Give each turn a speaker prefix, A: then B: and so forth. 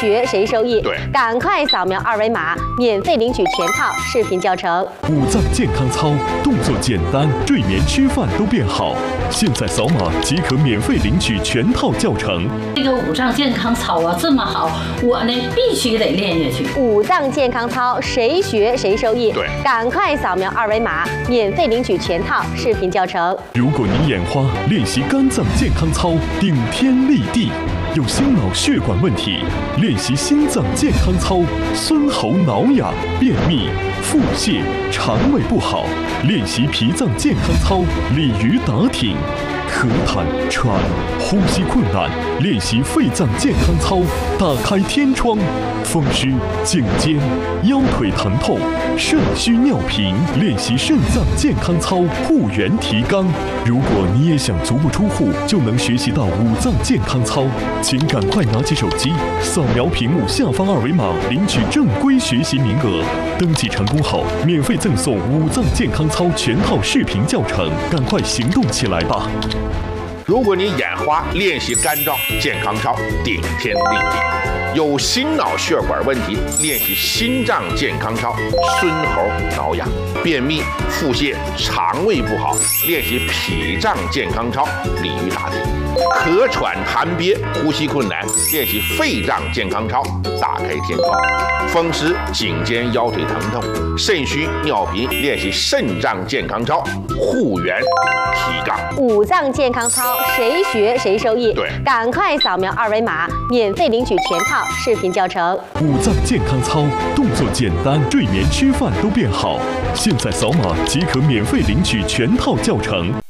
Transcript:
A: 学谁受益？
B: 对，
A: 赶快扫描二维码，免费领取全套视频教程。
C: 五脏健康操，动作简单，睡眠、吃饭都变好。现在扫码即可免费领取全套教程。
D: 这个五脏健康操啊，这么好，我呢必须得练下去。
A: 五脏健康操，谁学谁受益？
B: 对，
A: 赶快扫描二维码，免费领取全套视频教程。
C: 如果你眼花，练习肝脏健康操，顶天立地。有心脑血管问题，练习心脏健康操；酸喉挠痒、便秘、腹泻、肠胃不好，练习脾脏健康操；鲤鱼打挺、咳痰、喘、呼吸困难，练习肺脏健康操；打开天窗、风湿、颈肩、腰腿疼痛、肾虚尿频，练习肾脏健康操，护元提肛。如果你也想足不出户就能学习到五脏健康操，请赶快拿起手机，扫描屏幕下方二维码，领取正规学习名额。登记成功后，免费赠送五脏健康操全套视频教程，赶快行动起来吧！
B: 如果你眼花，练习肝脏健康操，顶天立地；有心脑血管问题，练习心脏健康操；孙喉挠痒、便秘、腹泻、肠胃不好，练习脾脏健康操；鲤鱼打挺；咳喘痰憋、呼吸困难，练习肺脏健康操；打开天窗；风湿、颈肩、腰腿疼痛、肾虚尿频，练习肾脏健康操；护元提肛。
A: 五脏健康操，谁学谁受益？
B: 对，
A: 赶快扫描二维码，免费领取全套视频教程。
C: 五脏健康操，动作简单，睡眠、吃饭都变好。现在扫码即可免费领取全套教程。